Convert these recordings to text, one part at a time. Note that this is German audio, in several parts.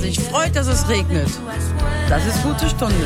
sich freut, dass es regnet. Das ist gute Stunde.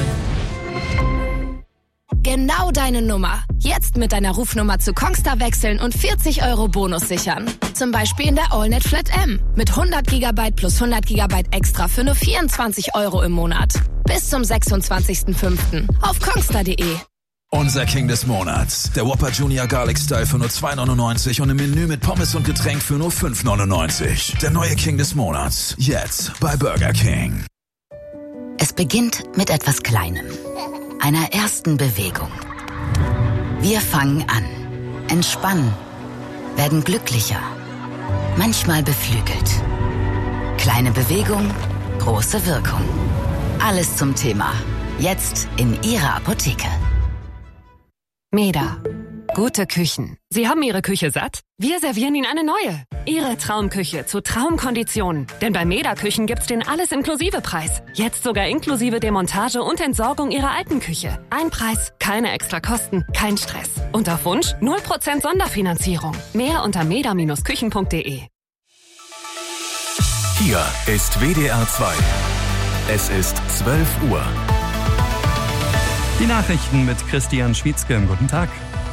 Genau deine Nummer. Jetzt mit deiner Rufnummer zu Kongstar wechseln und 40 € Bonus sichern. Zum Beispiel in der AllNet Flat M. Mit 100 GB plus 100 GB extra für nur 24 € im Monat. Bis zum 26.05. auf kongstar.de. Unser King des Monats. Der Whopper Junior Garlic Style für nur 2,99 und im Menü mit Pommes und Getränk für nur 5,99. Der neue King des Monats. Jetzt bei Burger King. Es beginnt mit etwas Kleinem. Einer ersten Bewegung. Wir fangen an, entspannen, werden glücklicher, manchmal beflügelt. Kleine Bewegung, große Wirkung. Alles zum Thema. Jetzt in Ihrer Apotheke. Meda. Gute Küchen. Sie haben Ihre Küche satt? Wir servieren Ihnen eine neue. Ihre Traumküche zu Traumkonditionen. Denn bei Meda Küchen gibt's den Alles-Inklusive-Preis. Jetzt sogar inklusive Demontage und Entsorgung Ihrer alten Küche. Ein Preis, keine extra Kosten, kein Stress. Und auf Wunsch 0% Sonderfinanzierung. Mehr unter meda-küchen.de. Hier ist WDR 2. Es ist 12 Uhr. Die Nachrichten mit Christian Schwietzke. Guten Tag.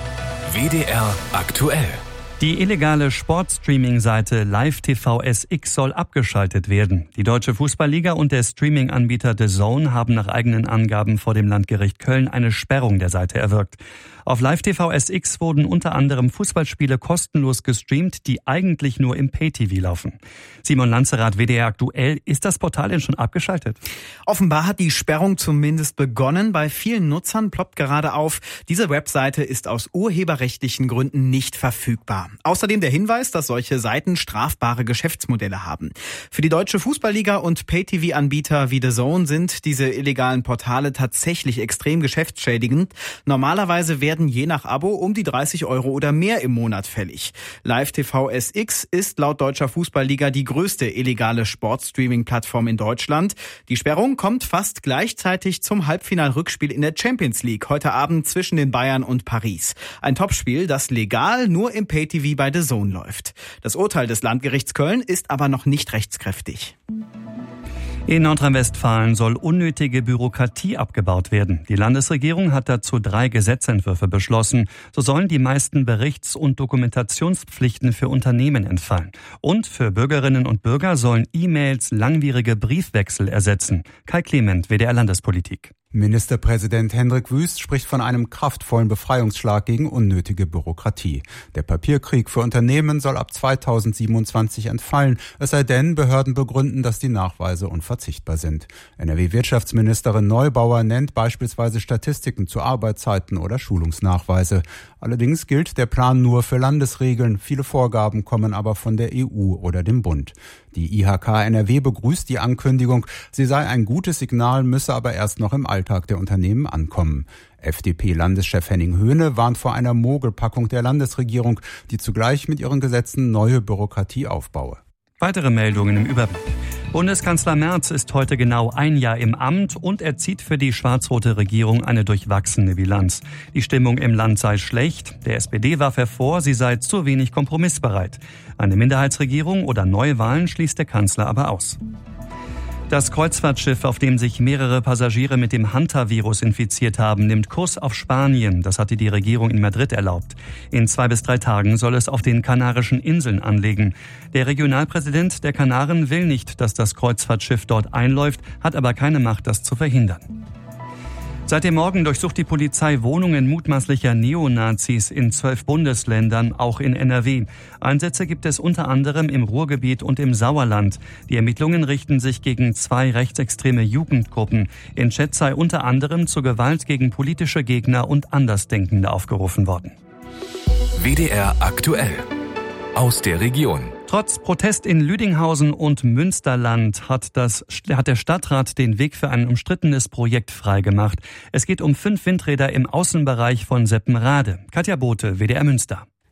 WDR aktuell. Die illegale Sportstreaming-Seite Live-TV-SX soll abgeschaltet werden. Die Deutsche Fußballliga und der Streaming-Anbieter DAZN haben nach eigenen Angaben vor dem Landgericht Köln eine Sperrung der Seite erwirkt. Auf Live-TV-SX wurden unter anderem Fußballspiele kostenlos gestreamt, die eigentlich nur im Pay-TV laufen. Simon Lanzerath, WDR aktuell. Ist das Portal denn schon abgeschaltet? Offenbar hat die Sperrung zumindest begonnen. Bei vielen Nutzern ploppt gerade auf, diese Webseite ist aus urheberrechtlichen Gründen nicht verfügbar. Außerdem der Hinweis, dass solche Seiten strafbare Geschäftsmodelle haben. Für die Deutsche Fußballliga und Pay-TV-Anbieter wie DAZN sind diese illegalen Portale tatsächlich extrem geschäftsschädigend. Normalerweise werden je nach Abo um die 30 € oder mehr im Monat fällig. Live-TV-SX ist laut Deutscher Fußballliga die größte illegale Sportstreaming-Plattform in Deutschland. Die Sperrung kommt fast gleichzeitig zum Halbfinal-Rückspiel in der Champions League heute Abend zwischen den Bayern und Paris. Ein Topspiel, das legal nur im Pay-TV bei DAZN läuft. Das Urteil des Landgerichts Köln ist aber noch nicht rechtskräftig. In Nordrhein-Westfalen soll unnötige Bürokratie abgebaut werden. Die Landesregierung hat dazu 3 Gesetzentwürfe beschlossen. So sollen die meisten Berichts- und Dokumentationspflichten für Unternehmen entfallen. Und für Bürgerinnen und Bürger sollen E-Mails langwierige Briefwechsel ersetzen. Kai Clement, WDR Landespolitik. Ministerpräsident Hendrik Wüst spricht von einem kraftvollen Befreiungsschlag gegen unnötige Bürokratie. Der Papierkrieg für Unternehmen soll ab 2027 entfallen, es sei denn, Behörden begründen, dass die Nachweise unverzichtbar sind. NRW-Wirtschaftsministerin Neubauer nennt beispielsweise Statistiken zu Arbeitszeiten oder Schulungsnachweise. Allerdings gilt der Plan nur für Landesregeln. Viele Vorgaben kommen aber von der EU oder dem Bund. Die IHK NRW begrüßt die Ankündigung. Sie sei ein gutes Signal, müsse aber erst noch im Alltag der Unternehmen ankommen. FDP-Landeschef Henning Höhne warnt vor einer Mogelpackung der Landesregierung, die zugleich mit ihren Gesetzen neue Bürokratie aufbaue. Weitere Meldungen im Überblick. Bundeskanzler Merz ist heute genau 1 Jahr im Amt und er zieht für die schwarz-rote Regierung eine durchwachsene Bilanz. Die Stimmung im Land sei schlecht. Der SPD warf hervor, sie sei zu wenig kompromissbereit. Eine Minderheitsregierung oder Neuwahlen schließt der Kanzler aber aus. Das Kreuzfahrtschiff, auf dem sich mehrere Passagiere mit dem Hanta-Virus infiziert haben, nimmt Kurs auf Spanien. Das hatte die Regierung in Madrid erlaubt. In 2 bis 3 Tagen soll es auf den Kanarischen Inseln anlegen. Der Regionalpräsident der Kanaren will nicht, dass das Kreuzfahrtschiff dort einläuft, hat aber keine Macht, das zu verhindern. Seit dem Morgen durchsucht die Polizei Wohnungen mutmaßlicher Neonazis in 12 Bundesländern, auch in NRW. Einsätze gibt es unter anderem im Ruhrgebiet und im Sauerland. Die Ermittlungen richten sich gegen 2 rechtsextreme Jugendgruppen. In Chats sei unter anderem zur Gewalt gegen politische Gegner und Andersdenkende aufgerufen worden. WDR aktuell. Aus der Region. Trotz Protest in Lüdinghausen und Münsterland hat der Stadtrat den Weg für ein umstrittenes Projekt freigemacht. Es geht um 5 Windräder im Außenbereich von Seppenrade. Katja Bote, WDR Münster.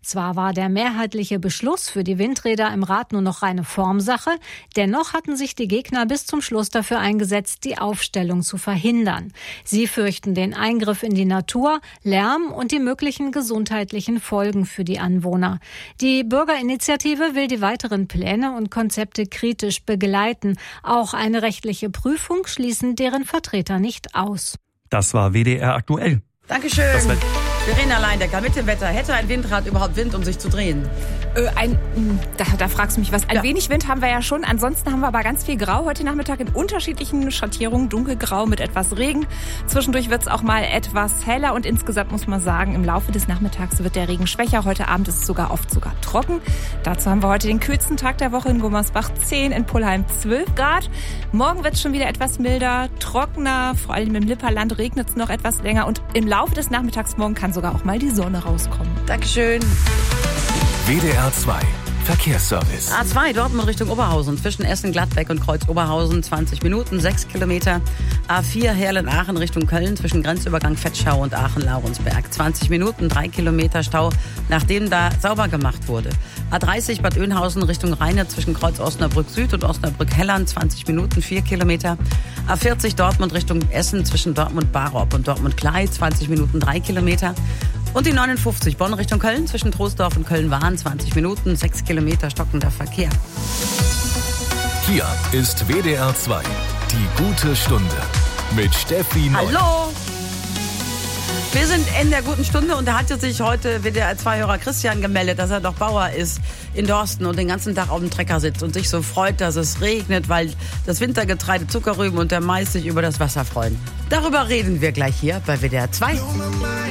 Zwar war der mehrheitliche Beschluss für die Windräder im Rat nur noch reine Formsache, dennoch hatten sich die Gegner bis zum Schluss dafür eingesetzt, die Aufstellung zu verhindern. Sie fürchten den Eingriff in die Natur, Lärm und die möglichen gesundheitlichen Folgen für die Anwohner. Die Bürgerinitiative will die weiteren Pläne und Konzepte kritisch begleiten. Auch eine rechtliche Prüfung schließen deren Vertreter nicht aus. Das war WDR aktuell. Dankeschön. Verena Leindecker mit dem Wetter. Hätte ein Windrad überhaupt Wind, um sich zu drehen? Da fragst du mich was. Ein wenig Wind haben wir ja schon. Ansonsten haben wir aber ganz viel Grau heute Nachmittag in unterschiedlichen Schattierungen. Dunkelgrau mit etwas Regen. Zwischendurch wird es auch mal etwas heller. Und insgesamt muss man sagen, im Laufe des Nachmittags wird der Regen schwächer. Heute Abend ist es sogar trocken. Dazu haben wir heute den kühlsten Tag der Woche in Gummersbach 10, in Pullheim 12 Grad. Morgen wird es schon wieder etwas milder, trockener. Vor allem im Lipperland regnet es noch etwas länger. Und im Laufe des Nachmittags morgen kann sogar auch mal die Sonne rauskommen. Dankeschön. WDR 2 Verkehrsservice. A2 Dortmund Richtung Oberhausen zwischen Essen-Gladbeck und Kreuz-Oberhausen 20 Minuten, 6 Kilometer. A4 Herlen-Aachen Richtung Köln zwischen Grenzübergang Vetschau und Aachen-Laurensberg 20 Minuten, 3 Kilometer Stau, nachdem da sauber gemacht wurde. A30 Bad Oeynhausen Richtung Rheine zwischen Kreuz Osnabrück Süd und Osnabrück Hellern 20 Minuten, 4 Kilometer. A40 Dortmund Richtung Essen zwischen Dortmund-Barop und Dortmund-Klei 20 Minuten, 3 Kilometer. Und die 59 Bonn Richtung Köln zwischen Troisdorf und Köln-Wahn 20 Minuten, 6 Kilometer stockender Verkehr. Hier ist WDR 2, die gute Stunde mit Steffi Neu. Hallo! Wir sind in der guten Stunde und da hat sich heute WDR 2-Hörer Christian gemeldet, dass er doch Bauer ist in Dorsten und den ganzen Tag auf dem Trecker sitzt und sich so freut, dass es regnet, weil das Wintergetreide, Zuckerrüben und der Mais sich über das Wasser freuen. Darüber reden wir gleich hier bei WDR 2.